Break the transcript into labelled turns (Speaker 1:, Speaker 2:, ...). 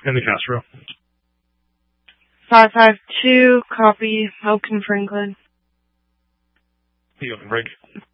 Speaker 1: in the Castro.
Speaker 2: 552, copy, Oaken Franklin.
Speaker 1: The Oaken Frank.